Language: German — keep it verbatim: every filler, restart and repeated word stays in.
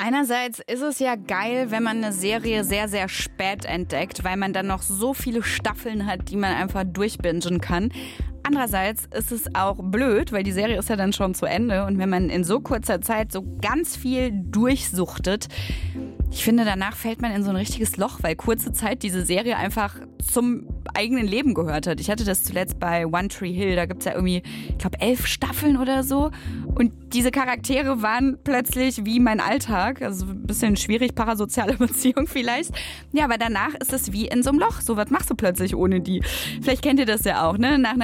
Einerseits ist es ja geil, wenn man eine Serie sehr, sehr spät entdeckt, weil man dann noch so viele Staffeln hat, die man einfach durchbingen kann. Andererseits ist es auch blöd, weil die Serie ist ja dann schon zu Ende und wenn man in so kurzer Zeit so ganz viel durchsuchtet, ich finde, danach fällt man in so ein richtiges Loch, weil kurze Zeit diese Serie einfach zum eigenen Leben gehört hat. Ich hatte das zuletzt bei One Tree Hill, da gibt es ja irgendwie, ich glaube, elf Staffeln oder so. Und diese Charaktere waren plötzlich wie mein Alltag, also ein bisschen schwierig, parasoziale Beziehung vielleicht. Ja, aber danach ist es wie in so einem Loch. So, was machst du plötzlich ohne die? Vielleicht kennt ihr das ja auch, ne? Nach einer